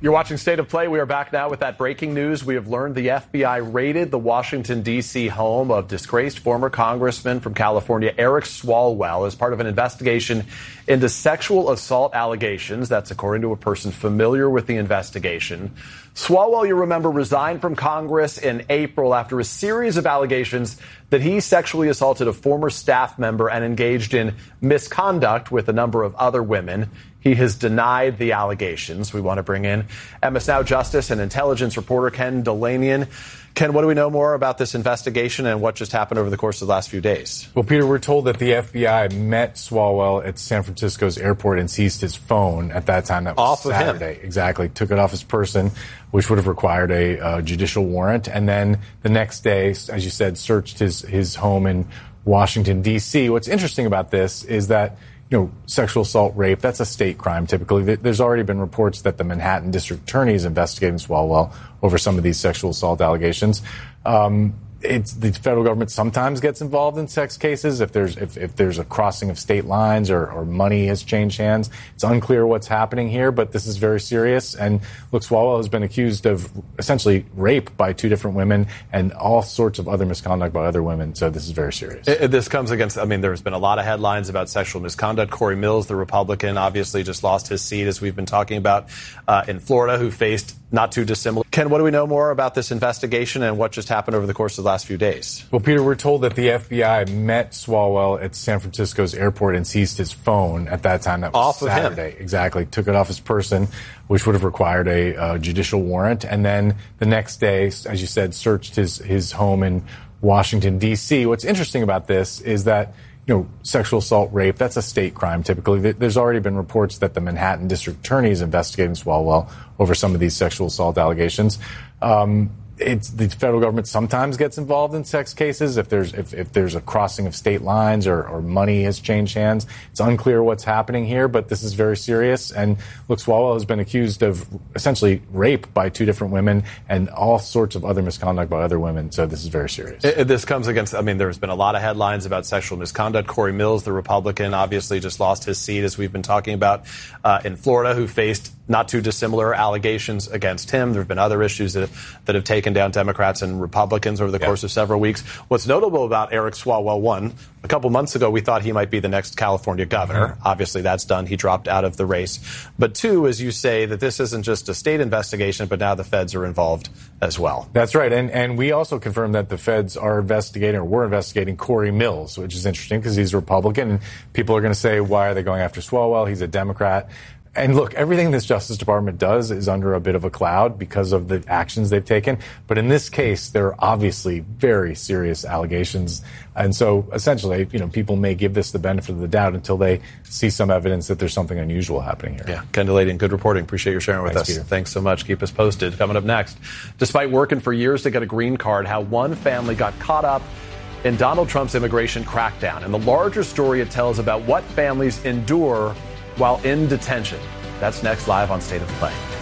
You're watching State of Play. We are back now with that breaking news. We have learned the FBI raided the Washington, D.C. home of disgraced former Congressman from California, Eric Swalwell, as part of an investigation into sexual assault allegations. That's according to a person familiar with the investigation. Swalwell, you remember, resigned from Congress in April after a series of allegations that he sexually assaulted a former staff member and engaged in misconduct with a number of other women. He has denied the allegations. We want to bring in MS Now Justice and intelligence reporter Ken Dilanian. Ken, what do we know more about this investigation and what just happened over the course of the last few days? Well, Peter, we're told that the FBI met Swalwell at San Francisco's airport and seized his phone at that time. That was Saturday. Exactly. Took it off his person, which would have required a judicial warrant. And then the next day, as you said, searched his home in Washington, D.C. What's interesting about this is that sexual assault, rape, that's a state crime typically. There's already been reports that the Manhattan District Attorney is investigating Swalwell over some of these sexual assault allegations. The federal government sometimes gets involved in sex cases if there's a crossing of state lines or money has changed hands. It's unclear what's happening here, but this is very serious. And look, Swalwell has been accused of essentially rape by two different women and all sorts of other misconduct by other women. So this is very serious. This comes against, there's been a lot of headlines about sexual misconduct. Corey Mills, the Republican, obviously just lost his seat, as we've been talking about, in Florida, who faced not too dissimilar. Ken, what do we know more about this investigation and what just happened over the course of the last few days? Well, Peter, we're told that the FBI met Swalwell at San Francisco's airport and seized his phone at that time. That was Saturday. Exactly. Took it off his person, which would have required a judicial warrant. And then the next day, as you said, searched his home in Washington, D.C. What's interesting about this is that sexual assault, rape, that's a state crime typically. There's already been reports that the Manhattan District Attorney is investigating Swalwell over some of these sexual assault allegations. The federal government sometimes gets involved in sex cases if there's a crossing of state lines or money has changed hands. It's unclear what's happening here, but this is very serious. And look, Swalwell has been accused of essentially rape by two different women and all sorts of other misconduct by other women. So this is very serious. This comes against, there's been a lot of headlines about sexual misconduct. Corey Mills, the Republican, obviously just lost his seat, as we've been talking about, in Florida, who faced not too dissimilar allegations against him. There have been other issues that have taken down Democrats and Republicans over the course of several weeks. What's notable about Eric Swalwell, one, a couple months ago we thought he might be the next California governor. Mm-hmm. Obviously that's done. He dropped out of the race. But two, as you say, that this isn't just a state investigation, but now the feds are involved as well. That's right. And we also confirmed that the feds are investigating, or were investigating, Corey Mills, which is interesting because he's a Republican. And people are going to say, why are they going after Swalwell? He's a Democrat. And look, everything this Justice Department does is under a bit of a cloud because of the actions they've taken. But in this case, there are obviously very serious allegations. And so essentially, people may give this the benefit of the doubt until they see some evidence that there's something unusual happening here. Yeah. Ken Dilanian, good reporting. Appreciate your sharing with us. Peter. Thanks so much. Keep us posted. Coming up next, despite working for years to get a green card, how one family got caught up in Donald Trump's immigration crackdown. And the larger story it tells about what families endure while in detention. That's next, live on State of Play.